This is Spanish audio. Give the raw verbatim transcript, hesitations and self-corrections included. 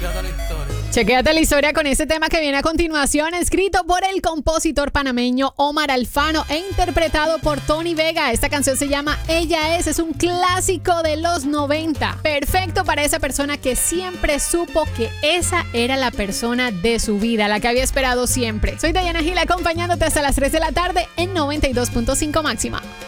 chequéate la historia. Chequéate la historia con ese tema que viene a continuación, escrito por el compositor panameño Omar Alfano e interpretado por Tony Vega. Esta canción se llama Ella Es, es un clásico de los noventa. Perfecto para esa persona que siempre supo que esa era la persona de su vida, la que había esperado siempre. Soy Dayana Gil acompañándote hasta las tres de la tarde en noventa y dos punto cinco Máxima.